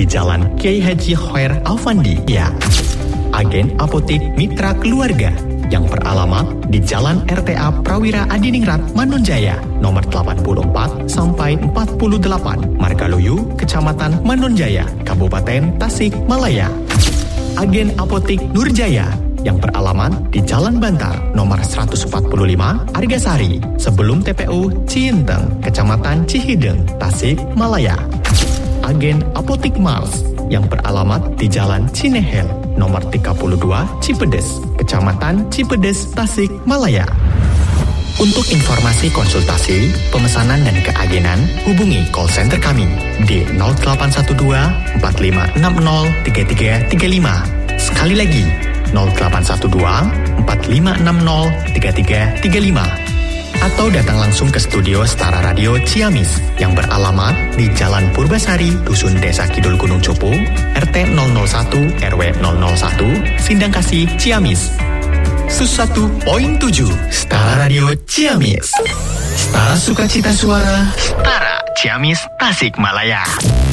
di Jalan Kiai Haji Khair Alfandi. Ya, agen apotik Mitra Keluarga yang beralamat di Jalan RTA Prawira Adiningrat Manonjaya nomor 84 sampai 48 Margaluyu, Kecamatan Manonjaya, Kabupaten Tasikmalaya. Agen apotik Nurjaya yang beralamat di Jalan Bantar nomor 145 Argasari sebelum TPU Cienteng, Kecamatan Cihideng, Tasikmalaya. Agen apotik Mars yang beralamat di Jalan Cinehel nomor 32 Cipedes, Kecamatan Cipedes, Tasikmalaya. Untuk informasi konsultasi, pemesanan dan keagenan, hubungi call center kami di 0812 4560 3335. Sekali lagi, 0812 4560 3335. Atau datang langsung ke studio Setara Radio Ciamis yang beralamat di Jalan Purbasari, Dusun Desa Kidul Gunung Cupu, RT 001 RW 001, Sindangkasih, Ciamis. 101.7 Setara Radio Ciamis. Setara sukacita suara, Setara Ciamis Tasikmalaya.